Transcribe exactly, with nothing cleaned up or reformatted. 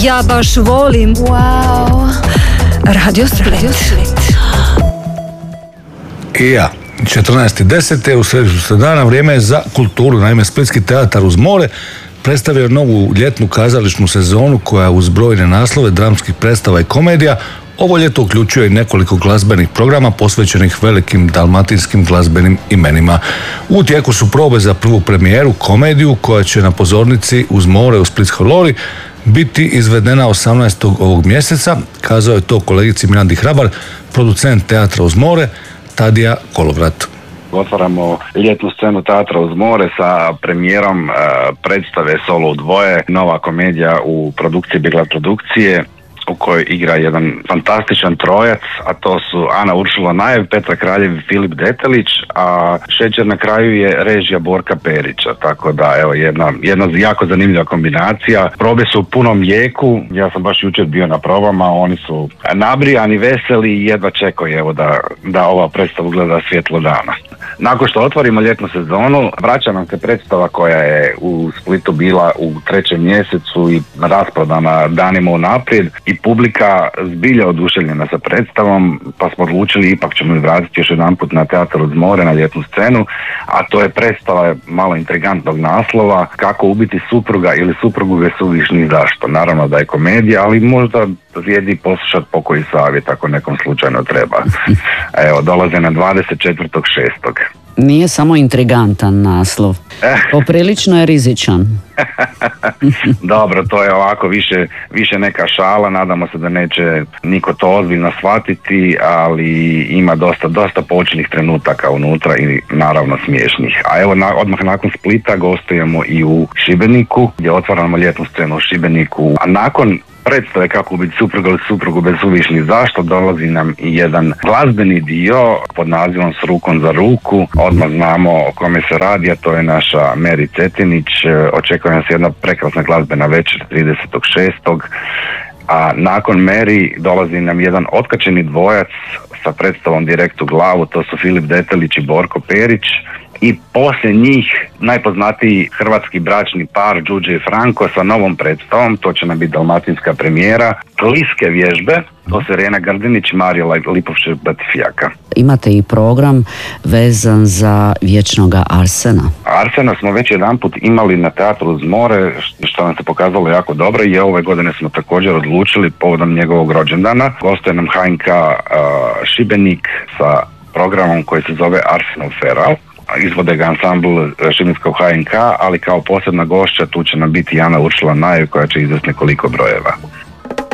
Ja baš volim. Wow. Radio Split. I ja. četrnaesti deseti u središtu dana, vrijeme je za kulturu. Naime, Splitski teatar uz more predstavio novu ljetnu kazališnu sezonu koja uz brojne naslove dramskih predstava i komedija ovo ljeto uključuje i nekoliko glazbenih programa posvećenih velikim dalmatinskim glazbenim imenima. U tijeku su probe za prvu premijeru, komediju koja će na pozornici uz more u Splitskoj Lori biti izvedena osamnaestog ovog mjeseca, kazao je to kolegici Mirandi Hrabar, producent teatra uz more, Tadija Kolovrat. Otvaramo ljetnu scenu Teatra uz more sa premijerom e, predstave Solo u dvoje, nova komedija u produkciji Bigla produkcije, u kojoj igra jedan fantastičan trojac, a to su Ana Uršula Najev, Petra Kraljev i Filip Detelić, a šećer na kraju je režija Borka Perića, tako da evo jedna, jedna jako zanimljiva kombinacija. Probe su u punom jeku, ja sam baš jučer bio na probama, oni su nabrijani, veseli i jedva čekaju evo da, da ova predstava ugleda svjetlo dana. Nakon što otvorimo ljetnu sezonu, vraća nam se predstava koja je u Splitu bila u trećem mjesecu i rasprodana danima unaprijed i publika zbilja oduševljena sa predstavom, pa smo odlučili ipak ćemo vratiti još jedan put na Teatar uz more, na ljetnu scenu, a to je predstava malo intrigantnog naslova, Kako ubiti supruga ili suprugu bez suvišnih zašto. Naravno da je komedija, ali možda vrijedi poslušati pokoji savjet ako nekom slučajno treba. Evo, dolaze na dvadeset četvrtog šestog Nije samo intrigantan naslov, poprilično je rizičan. Dobro, to je ovako više, više neka šala, nadamo se da neće niko to ozbiljno shvatiti, ali ima dosta, dosta poučnih trenutaka unutra i naravno smiješnih. A evo na, odmah nakon Splita gostujemo i u Šibeniku, gdje otvaramo ljetnu scenu u Šibeniku, a nakon predstave Kako ubiti supruga ili suprugu bez suvišnih zašto dolazi nam i jedan glazbeni dio pod nazivom S rukom za ruku. Odmah znamo o kome se radi, a to je naša Meri Cetinić. Očekuje nas jedna prekrasna glazbena večer tridesetog šestog A nakon Meri dolazi nam jedan otkačeni dvojac sa predstavom Direkt u glavu, to su Filip Detelić i Borko Perić. I poslije njih najpoznatiji hrvatski bračni par Đuđe i Franko sa novom predstavom, to će nam biti dalmatinska premijera, Kliske vježbe, to su Irena Grdinić i Marija Lipovšćak Batifijaka. Imate i program vezan za vječnoga Arsena. Arsena smo već jedan put imali na Teatru uz more, što nam se pokazalo jako dobro i ove godine smo također odlučili povodom njegovog rođendana. Gostuje nam H N K uh, Šibenik sa programom koji se zove Arsenov Feral. Izvode ga ansambl Šibenskog H N K, ali kao posebna gošća tu će nam biti Ana Uršula Najev koja će izvesti nekoliko brojeva.